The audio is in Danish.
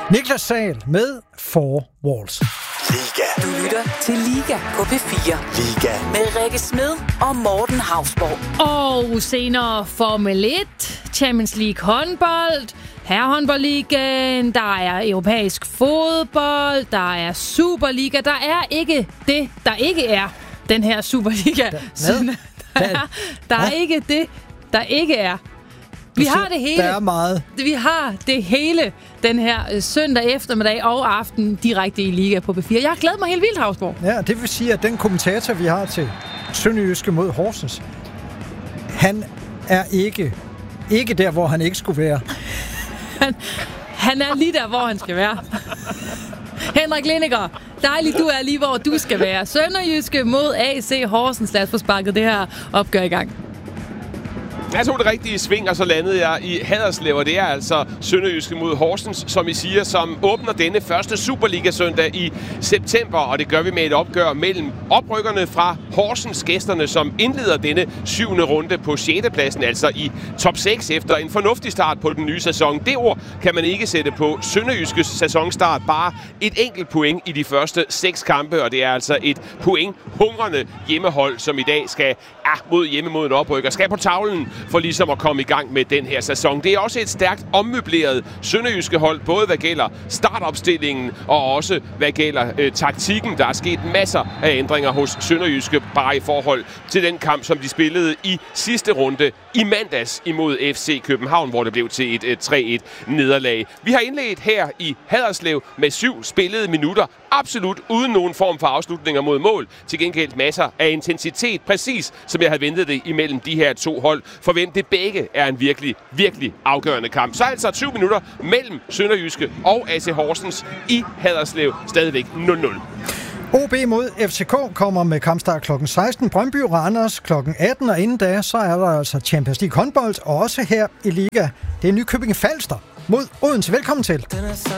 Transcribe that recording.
Niklas Sahl med Four Walls. Liga. Du lytter til Liga på P4. Liga. Med Rikke Smed og Morten Hausborg. Og senere Formel 1, Champions League håndbold, herrehåndboldligaen, der er europæisk fodbold, der er Superliga. Der er ikke det, der ikke er den her Superliga. Der er ikke det, der ikke er. Vi har det hele. Der er meget. Vi har det hele den her søndag eftermiddag og aften direkte i Liga på P4. Jeg har glædet mig helt vildt, Hausborg. Ja, det vil sige, at den kommentator, vi har til Sønderjyske mod Horsens, han er ikke der, hvor han ikke skulle være. Han er lige der, hvor han skal være. Henrik Lindegaard, dejligt, du er lige, hvor du skal være. Sønderjyske mod AC Horsens. Lad os få sparket det her opgør i gang. Jeg tog det rigtige sving, og så landede jeg i Haderslev, og det er altså Sønderjyske mod Horsens, som I siger, som åbner denne første Superliga-søndag i september, og det gør vi med et opgør mellem oprykkerne fra Horsens, gæsterne, som indleder denne 7. runde på 6. pladsen, altså i top 6 efter en fornuftig start på den nye sæson. Det ord kan man ikke sætte på Sønderjyskes sæsonstart, bare et enkelt point i de første 6 kampe, og det er altså et point-hungrende hjemmehold, som i dag skal hjemme mod en oprykker, skal på tavlen for ligesom at komme i gang med den her sæson. Det er også et stærkt ommøbleret Sønderjyske hold, både hvad gælder startopstillingen og også hvad gælder taktikken. Der er sket masser af ændringer hos Sønderjyske, bare i forhold til den kamp, som de spillede i sidste runde i mandags imod FC København, hvor det blev til et 3-1 nederlag. Vi har indledt her i Haderslev med 7 spillede minutter, absolut uden nogen form for afslutninger mod mål. Til gengæld masser af intensitet, præcis som jeg havde ventet det imellem de her to hold, for hvem det begge er en virkelig, virkelig afgørende kamp. Så altså 20 minutter mellem Sønderjyske og AC Horsens i Haderslev, stadigvæk 0-0. OB mod FCK kommer med kampstart kl. 16. Brøndby Randers kl. 18, og inden da, så er der altså Champions League håndbold, og også her i Liga. Det er Nykøbing Falster mod Odense. Velkommen til.